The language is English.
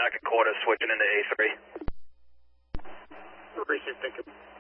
back at quarter, switching into A3. Appreciate it, thank you.